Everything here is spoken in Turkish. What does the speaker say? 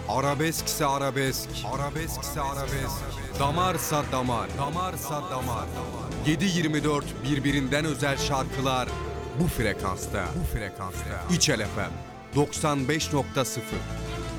Arabeskse arabesk, arabeskse arabesk. Damarsa damar, damarsa damar. 7/24 birbirinden özel şarkılar bu frekansta. Bu frekansta. İçel FM 95.0.